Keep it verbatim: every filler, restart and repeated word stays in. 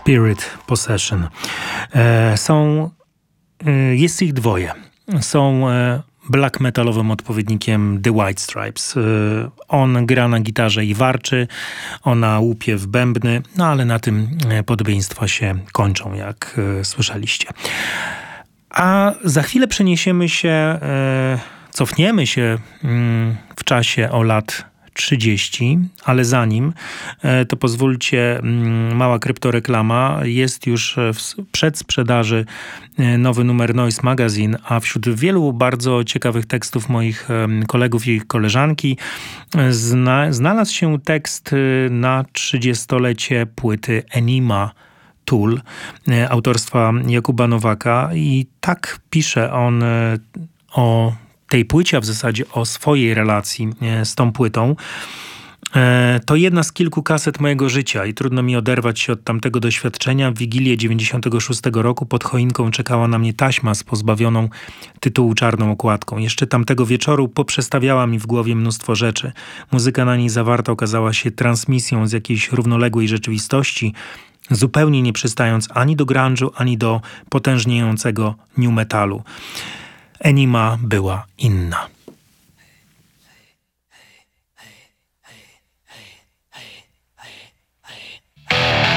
Spirit Possession. E, są, e, jest ich dwoje. Są e, black metalowym odpowiednikiem The White Stripes. E, on gra na gitarze i warczy, ona łupie w bębny, no ale na tym e, podobieństwa się kończą, jak e, słyszeliście. A za chwilę przeniesiemy się, e, cofniemy się mm, w czasie o lat trzydzieści, ale zanim, to pozwólcie, mała kryptoreklama. Jest już w przedsprzedaży nowy numer Noise Magazine, a wśród wielu bardzo ciekawych tekstów moich kolegów i koleżanki zna, znalazł się tekst na trzydziestolecie płyty Enima Tool autorstwa Jakuba Nowaka i tak pisze on o tej płycie, a w zasadzie o swojej relacji z tą płytą. To jedna z kilku kaset mojego życia i trudno mi oderwać się od tamtego doświadczenia. W Wigilię dziewięćdziesiątego szóstego roku pod choinką czekała na mnie taśma z pozbawioną tytułu czarną okładką. Jeszcze tamtego wieczoru poprzestawiała mi w głowie mnóstwo rzeczy. Muzyka na niej zawarta okazała się transmisją z jakiejś równoległej rzeczywistości, zupełnie nie przystając ani do grunge'u, ani do potężniejącego new metalu. Enima była inna.